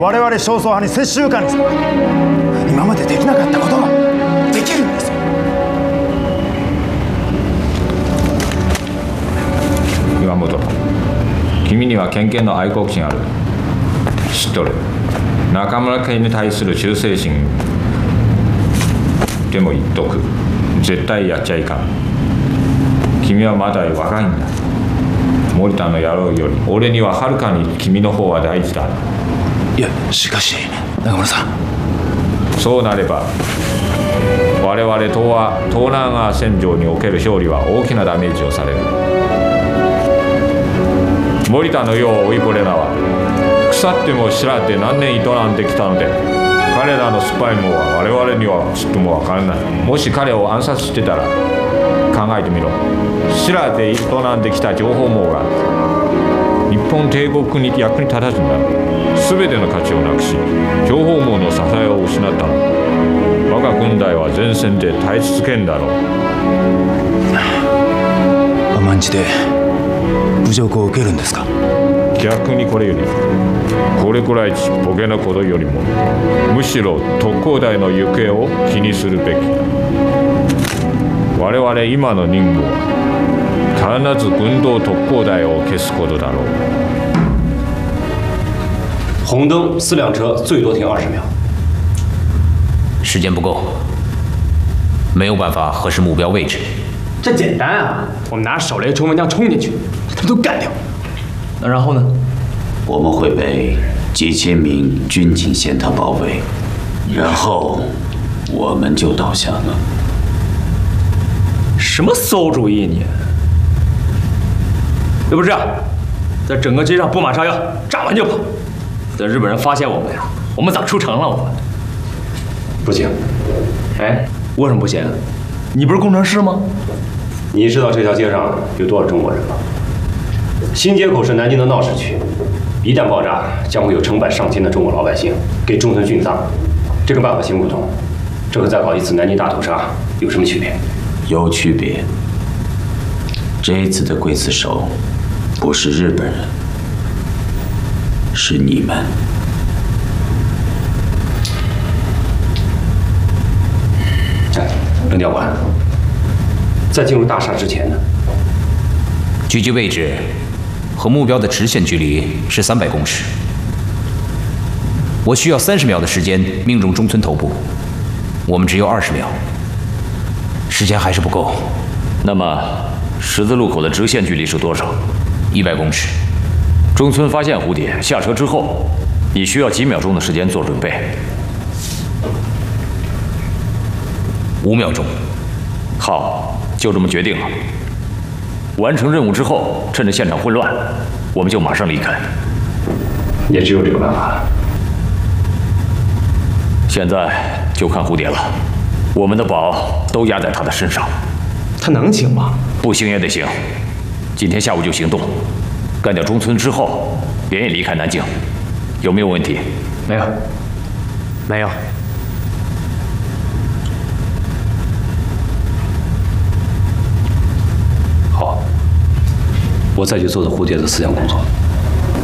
我々少数派に接収感です。今までできなかったことができるんですよ。 岩本、君には県警の愛国心ある。知っとる。中村家に対する忠誠心。でも言っとく。絶対やっちゃいかん。君はまだ若いんだ。森田の野郎より俺にははるかに君の方は大事だ。 いや、しかし中村さん、 そうなれば我々東南ア戦場における勝利は大きなダメージをされる。森田の世を追いこれらは腐っても知らって何年営んできたので、彼らのスパイ網は我々にはちっとも分からない。もし彼を暗殺してたら考えてみろ。知らで営んできた情報網が日本帝国に役に立たずになる。全ての価値をなくし、情報網の支えを失ったの。我が軍隊は前線で耐え続けんだろう。 甘んじて侮辱を受けるんですか？ 逆にこれくらいちっぽけなことよりも、むしろ特攻隊の行方を気にするべき。我々今の任務は必ず軍道特攻隊を消すことだろう。 红灯4辆车最多停20秒。 时间不够，没有办法核实目标位置。 这简单啊，我们拿手雷冲锋枪冲进去，把他们都干掉。那然后呢？ 我们会被几千名军警线特包围，然后我们就倒下了。 什么馊主意你？要不这样，在整个街上布满炸药，炸完就跑。等日本人发现我们呀，我们咋出城了？我们不行。哎，为什么不行？你不是工程师吗？你知道这条街上有多少中国人吗？新街口是南京的闹市区，一旦爆炸，将会有成百上千的中国老百姓给中村殉葬。这个办法行不通，这和再搞一次南京大屠杀有什么区别？ 有区别。这一次的刽子手不是日本人，是你们。 哎，冷教官，在进入大厦之前呢？ 狙击位置和目标的直线距离是300公尺。我需要30秒的时间命中中村头部，我们只有20秒，时间还是不够。 那么十字路口的直线距离是多少 ？100公尺。 中村发现蝴蝶下车之后，你需要几秒钟的时间做准备 ？5秒钟。 好，就这么决定了。完成任务之后，趁着现场混乱，我们就马上离开。 也只有这个办法了。 现在就看蝴蝶了，我们的宝都压在他的身上。 他能行吗？ 不行也得行。今天下午就行动，干掉中村之后，连夜离开南京，有没有问题？ 没有，没有。好，我再去做做蝴蝶的思想工作。